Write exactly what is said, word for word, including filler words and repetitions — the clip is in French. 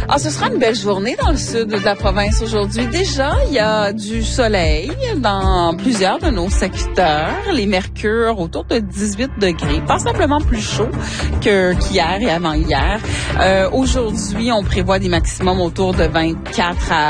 Ah, ce sera une belle journée dans le sud de la province aujourd'hui. Déjà, il y a du soleil dans plusieurs de nos secteurs. Les mercures autour de dix-huit degrés, pas simplement plus chaud que qu'hier et avant-hier. Euh, aujourd'hui, on prévoit des maximums autour de vingt-quatre à